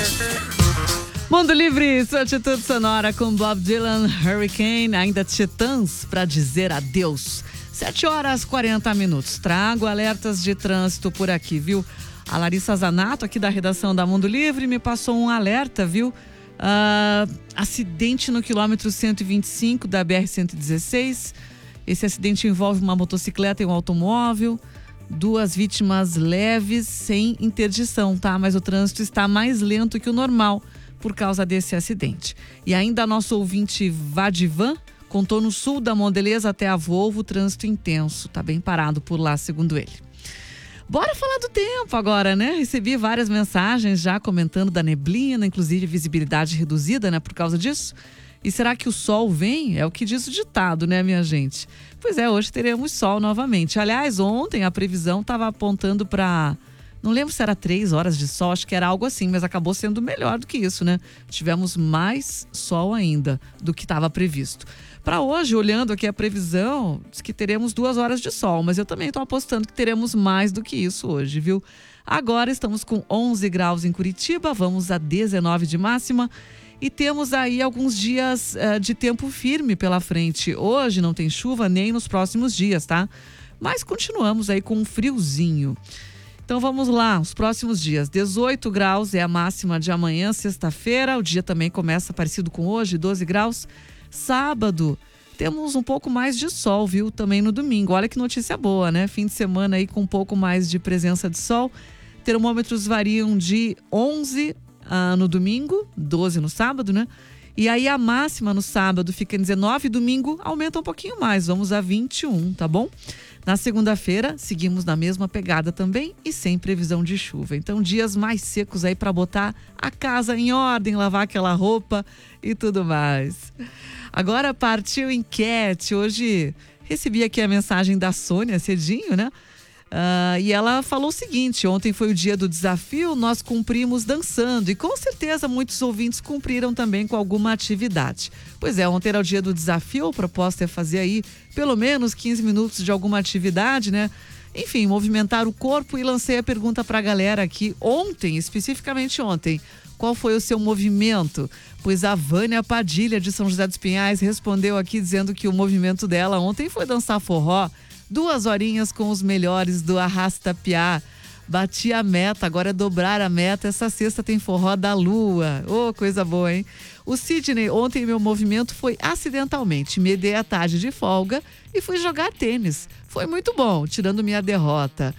Mundo Livre, sua atitude sonora com Bob Dylan, Hurricane, ainda Titãs para dizer adeus. 7h40. Trago alertas de trânsito por aqui, viu? A Larissa Zanato, aqui da redação da Mundo Livre, me passou um alerta, viu? Acidente no quilômetro 125 da BR-116. Esse acidente envolve uma motocicleta e um automóvel. 2 vítimas leves sem interdição, tá? Mas o trânsito está mais lento que o normal por causa desse acidente. E ainda nosso ouvinte Vadivan contou no sul da Mondeleza até a Volvo, trânsito intenso. Tá bem parado por lá, segundo ele. Bora falar do tempo agora, né? Recebi várias mensagens já comentando da neblina, inclusive visibilidade reduzida, né? Por causa disso. E será que o sol vem? É o que diz o ditado, né, minha gente? Pois é, hoje teremos sol novamente. Aliás, ontem a previsão estava apontando para... Não lembro se era 3 horas de sol, acho que era algo assim, mas acabou sendo melhor do que isso, né? Tivemos mais sol ainda do que estava previsto. Para hoje, olhando aqui a previsão, diz que teremos 2 horas de sol, mas eu também estou apostando que teremos mais do que isso hoje, viu? Agora estamos com 11 graus em Curitiba, vamos a 19 de máxima e temos aí alguns dias de tempo firme pela frente. Hoje não tem chuva nem nos próximos dias, tá? Mas continuamos aí com um friozinho. Então vamos lá, os próximos dias. 18 graus é a máxima de amanhã, sexta-feira. O dia também começa parecido com hoje, 12 graus. Sábado, temos um pouco mais de sol, viu? Também no domingo. Olha que notícia boa, né? Fim de semana aí com um pouco mais de presença de sol. Termômetros variam de 11 no domingo, 12 no sábado, né? E aí a máxima no sábado fica em 19, domingo aumenta um pouquinho mais, vamos a 21, tá bom? Na segunda-feira, seguimos na mesma pegada também e sem previsão de chuva. Então, dias mais secos aí para botar a casa em ordem, lavar aquela roupa e tudo mais. Agora partiu enquete. Hoje recebi aqui a mensagem da Sônia cedinho, né? E ela falou o seguinte: ontem foi o dia do desafio, nós cumprimos dançando e com certeza muitos ouvintes cumpriram também com alguma atividade. Pois é, ontem era o dia do desafio, a proposta é fazer aí pelo menos 15 minutos de alguma atividade, né? Enfim, movimentar o corpo e lancei a pergunta pra galera aqui ontem, especificamente ontem. Qual foi o seu movimento? Pois a Vânia Padilha de São José dos Pinhais respondeu aqui dizendo que o movimento dela ontem foi dançar forró. 2 horinhas com os melhores do Arrasta-Piá. Bati a meta, agora é dobrar a meta. Essa sexta tem forró da lua. Ô, coisa boa, hein? O Sidney, ontem meu movimento foi acidentalmente. Me dei a tarde de folga e fui jogar tênis. Foi muito bom, tirando minha derrota.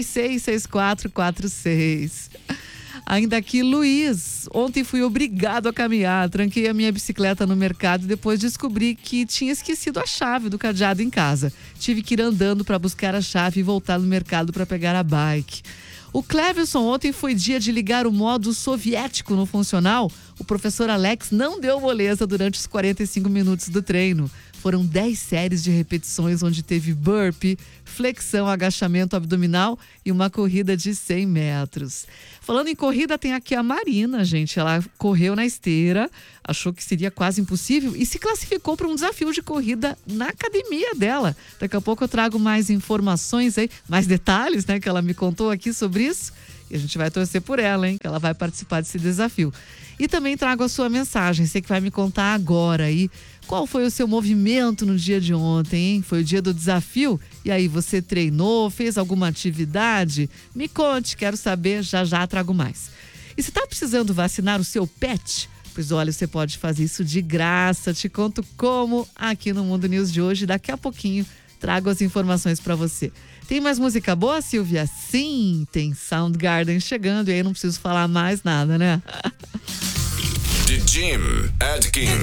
266446. Ainda aqui, Luiz. Ontem fui obrigado a caminhar. Tranquei a minha bicicleta no mercado e depois descobri que tinha esquecido a chave do cadeado em casa. Tive que ir andando para buscar a chave e voltar no mercado para pegar a bike. O Cleverson, ontem foi dia de ligar o modo soviético no funcional. O professor Alex não deu moleza durante os 45 minutos do treino. Foram 10 séries de repetições onde teve burpee, flexão, agachamento abdominal e uma corrida de 100 metros. Falando em corrida, tem aqui a Marina, gente. Ela correu na esteira, achou que seria quase impossível e se classificou para um desafio de corrida na academia dela. Daqui a pouco eu trago mais informações aí, mais detalhes, né, que ela me contou aqui sobre isso. E a gente vai torcer por ela, hein, que ela vai participar desse desafio. E também trago a sua mensagem, você que vai me contar agora aí. Qual foi o seu movimento no dia de ontem, hein? Foi o dia do desafio? E aí, você treinou, fez alguma atividade? Me conte, quero saber, já já trago mais. E se está precisando vacinar o seu pet? Pois olha, você pode fazer isso de graça. Te conto como aqui no Mundo News de hoje. Daqui a pouquinho trago as informações para você. Tem mais música boa, Silvia? Sim, tem Soundgarden chegando e aí não preciso falar mais nada, né? The Jim Adkins.